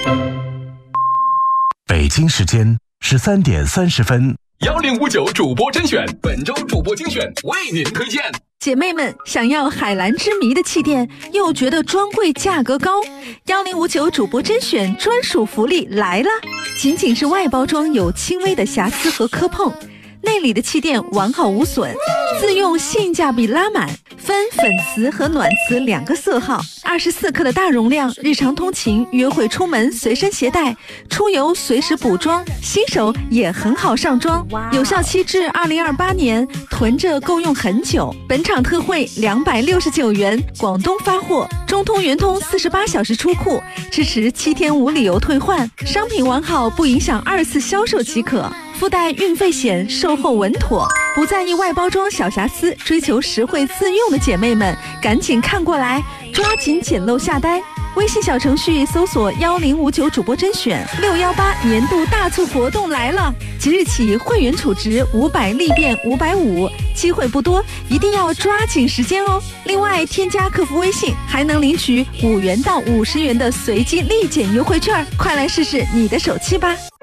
北京时间13点30分 ，1059主播甄选，本周主播精选为您推荐。 姐妹们，想要海蓝之谜的气垫，又觉得专柜价格高，1059主播甄选专属福利来了！仅仅是外包装有轻微的瑕疵和磕碰，内里的气垫完好无损，自用性价比拉满，分粉瓷和暖瓷2个色号，24克的大容量，日常通勤、约会出门随身携带，出游随时补妆，新手也很好上妆。有效期至2028年，囤着够用很久。本场特惠269元，广东发货，中通、圆通48小时出库，支持7天无理由退换，商品完好不影响2次销售即可。附带运费险，售后稳妥，不在意外包装小瑕疵，追求实惠自用的姐妹们，赶紧看过来，抓紧捡漏下单。微信小程序搜索1059主播甄选，618年度大促活动来了！即日起会员储值500立变550，机会不多，一定要抓紧时间哦。另外，添加客服微信还能领取5元到50元的随机立减优惠券，快来试试你的手气吧！